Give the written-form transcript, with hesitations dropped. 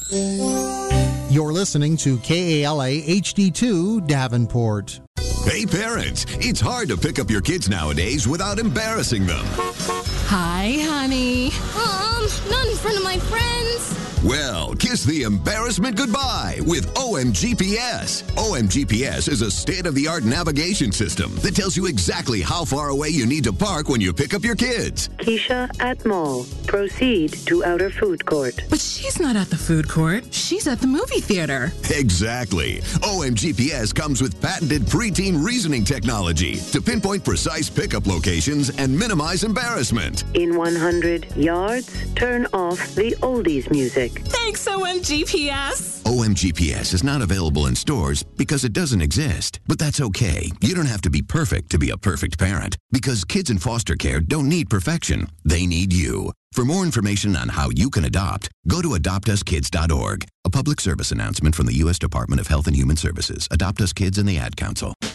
You're listening to KALA HD2 Davenport. Hey parents, it's hard to pick up your kids nowadays without embarrassing them. Hi, honey. Not in front of my friends. Well, kiss the embarrassment goodbye with OMGPS. OMGPS is a state-of-the-art navigation system that tells you exactly how far away you need to park when you pick up your kids. Keisha at mall. Proceed to outer food court. But she's not at the food court. She's at the movie theater. Exactly. OMGPS comes with patented preteen reasoning technology to pinpoint precise pickup locations and minimize embarrassment. In 100 yards, turn off the oldies music. Thanks, OMGPS. OMGPS is not available in stores because it doesn't exist. But that's okay. You don't have to be perfect to be a perfect parent, because kids in foster care don't need perfection. They need you. For more information on how you can adopt, go to adoptuskids.org. A public service announcement from the U.S. Department of Health and Human Services, Adopt Us Kids, and the Ad Council.